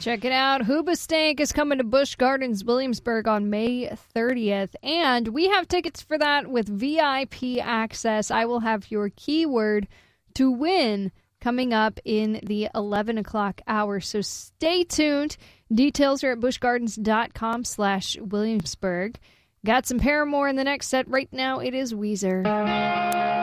Check it out. Hoobastank is coming to Busch Gardens, Williamsburg on May 30th. And we have tickets for that with VIP access. I will have your keyword to win coming up in the 11 o'clock hour. So stay tuned. Details are at buschgardens.com/Williamsburg. Got some Paramore in the next set. Right now, it is Weezer.